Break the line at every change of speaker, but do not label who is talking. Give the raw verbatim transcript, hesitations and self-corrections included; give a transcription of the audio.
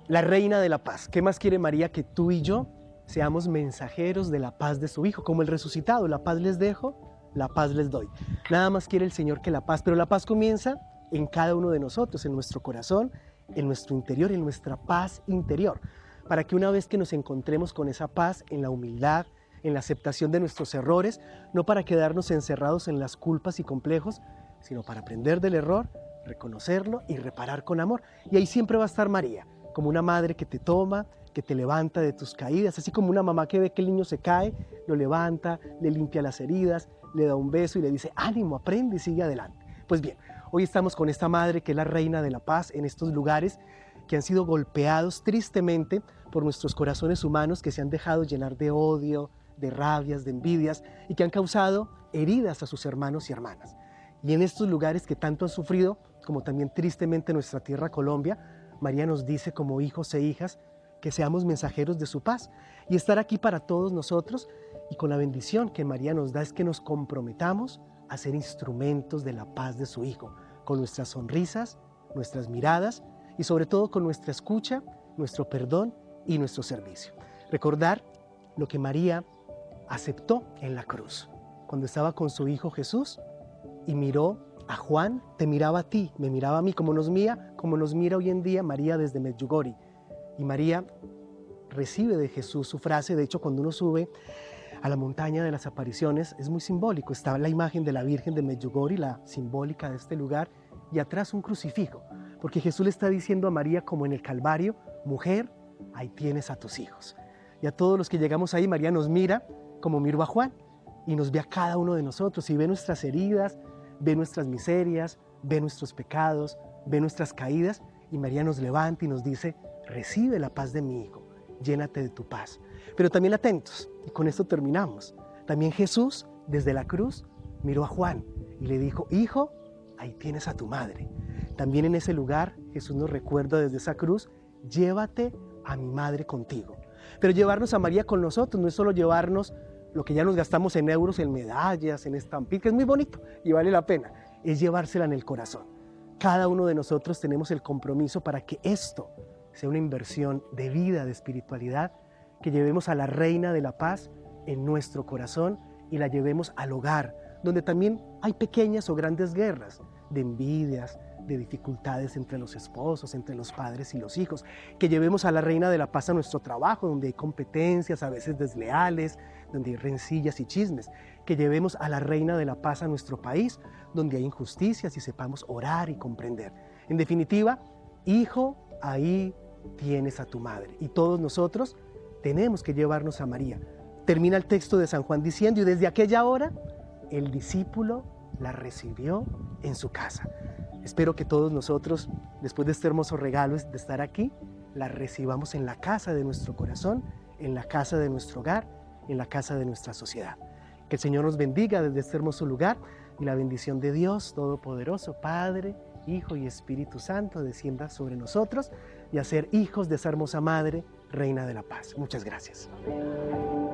la reina de la paz. ¿Qué más quiere María? Que tú y yo seamos mensajeros de la paz de su Hijo, como el resucitado. La paz les dejo, la paz les doy. Nada más quiere el Señor que la paz, pero la paz comienza en cada uno de nosotros, en nuestro corazón, en nuestro interior, en nuestra paz interior, para que una vez que nos encontremos con esa paz, en la humildad, en la aceptación de nuestros errores, no para quedarnos encerrados en las culpas y complejos, sino para aprender del error, reconocerlo y reparar con amor. Y ahí siempre va a estar María, como una madre que te toma, que te levanta de tus caídas, así como una mamá que ve que el niño se cae, lo levanta, le limpia las heridas, le da un beso y le dice, ánimo, aprende y sigue adelante. Pues bien, hoy estamos con esta madre que es la reina de la paz en estos lugares que han sido golpeados tristemente por nuestros corazones humanos que se han dejado llenar de odio, de rabias, de envidias y que han causado heridas a sus hermanos y hermanas. Y en estos lugares que tanto han sufrido, como también tristemente nuestra tierra Colombia, María nos dice como hijos e hijas que seamos mensajeros de su paz y estar aquí para todos nosotros, y con la bendición que María nos da es que nos comprometamos a ser instrumentos de la paz de su Hijo, con nuestras sonrisas, nuestras miradas y sobre todo con nuestra escucha, nuestro perdón y nuestro servicio. Recordar lo que María aceptó en la cruz, cuando estaba con su Hijo Jesús y miró a Juan, te miraba a ti, me miraba a mí, como nos mira, como nos mira hoy en día María desde Medjugorje. Y María recibe de Jesús su frase. De hecho, cuando uno sube a la montaña de las apariciones, es muy simbólico. Está la imagen de la Virgen de Medjugorje, la simbólica de este lugar, y atrás un crucifijo, porque Jesús le está diciendo a María, como en el Calvario, mujer, ahí tienes a tus hijos. Y a todos los que llegamos ahí, María nos mira como miró a Juan, y nos ve a cada uno de nosotros, y ve nuestras heridas, ve nuestras miserias, ve nuestros pecados, ve nuestras caídas, y María nos levanta y nos dice, recibe la paz de mi Hijo, llénate de tu paz. Pero también atentos, y con esto terminamos, también Jesús desde la cruz miró a Juan y le dijo, hijo, ahí tienes a tu madre. También en ese lugar Jesús nos recuerda desde esa cruz, llévate a mi madre contigo. Pero llevarnos a María con nosotros no es solo llevarnos lo que ya nos gastamos en euros, en medallas, en estampitas, que es muy bonito y vale la pena, es llevársela en el corazón. Cada uno de nosotros tenemos el compromiso para que esto sea una inversión de vida, de espiritualidad, que llevemos a la Reina de la Paz en nuestro corazón y la llevemos al hogar, donde también hay pequeñas o grandes guerras, de envidias, de dificultades entre los esposos, entre los padres y los hijos, que llevemos a la Reina de la Paz a nuestro trabajo, donde hay competencias a veces desleales, donde hay rencillas y chismes, que llevemos a la Reina de la Paz a nuestro país, donde hay injusticias y sepamos orar y comprender. En definitiva, hijo, ahí tienes a tu madre. Y todos nosotros tenemos que llevarnos a María. Termina el texto de San Juan diciendo, y desde aquella hora el discípulo la recibió en su casa. Espero que todos nosotros, después de este hermoso regalo de estar aquí, la recibamos en la casa de nuestro corazón, en la casa de nuestro hogar, en la casa de nuestra sociedad. Que el Señor nos bendiga desde este hermoso lugar y la bendición de Dios Todopoderoso, Padre, Hijo y Espíritu Santo, descienda sobre nosotros y a ser hijos de esa hermosa Madre, Reina de la Paz. Muchas gracias.